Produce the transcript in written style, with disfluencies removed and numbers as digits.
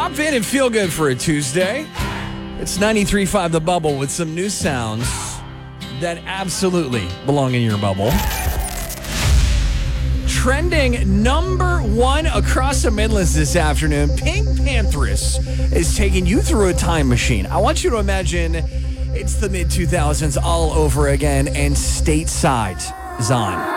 Hop in and feel good for a Tuesday. It's 93.5 The Bubble with some new sounds that absolutely belong in your bubble. Trending number one across the Midlands this afternoon, Pink Panthers is taking you through a time machine. I want you to imagine it's the mid-2000s all over again and Stateside is on.